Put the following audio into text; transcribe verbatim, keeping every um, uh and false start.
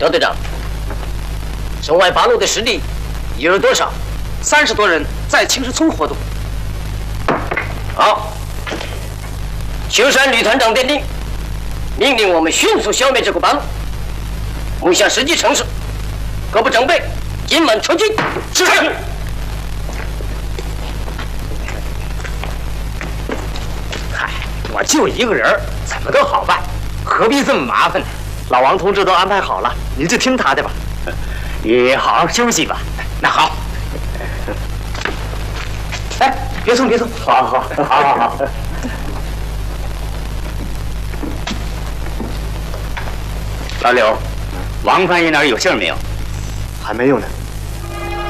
肖队长，城外八路的实力有多少？ 三十多人在青石村活动。 好，秋山旅团长电令，命令我们迅速消灭这股八路，目下实际城市，各部整备，今晚出击。是。 嗨，我就一个人，怎么都好办，何必这么麻烦呢？老王同志都安排好了，你就听他的吧。你好好休息吧。那好。哎，别送，别送。好好好，好好好。 老柳，王翻译那儿有信儿没有？ 还没有呢。